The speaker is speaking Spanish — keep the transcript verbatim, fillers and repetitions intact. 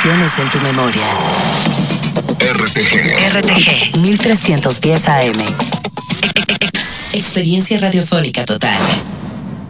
emociones en tu memoria. R T G. R T G mil trescientos diez A M. Experiencia radiofónica total.